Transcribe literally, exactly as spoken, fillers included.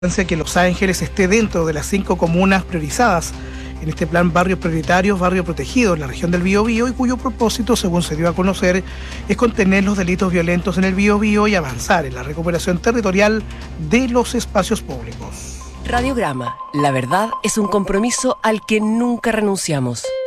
que Los Ángeles esté dentro de las cinco comunas priorizadas en este plan Barrios Prioritarios, Barrio Protegido en la región del Biobío, y cuyo propósito, según se dio a conocer, es contener los delitos violentos en el Biobío y avanzar en la recuperación territorial de los espacios públicos. Radiograma, la verdad es un compromiso al que nunca renunciamos.